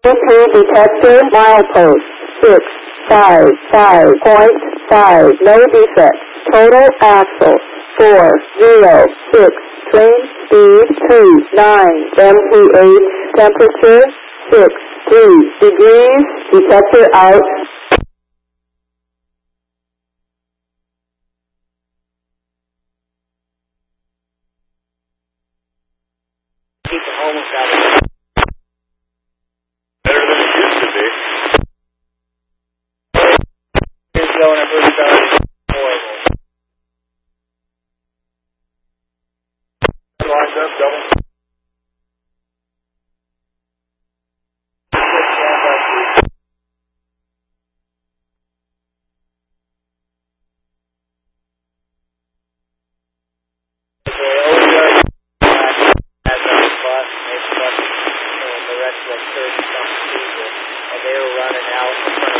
detector, milepost, 655.5, no defect. Total axle, 406. Train speed, 29. MPH, temperature, 63 degrees. Detector out. Keep them almost out of it. Better than it used to be. It's going at first started. Horrible. Locked up, double. The rest of 30-something people, and they were running out in front of